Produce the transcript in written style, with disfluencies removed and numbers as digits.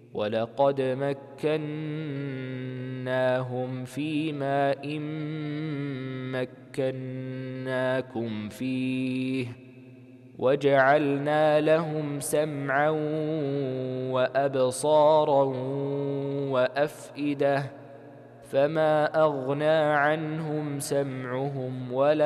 ولقد مكناهم في ماء مكناكم فيه وجعلنا لهم سمعا وأبصارا وأفئدة فما أغنى عنهم سمعهم ولا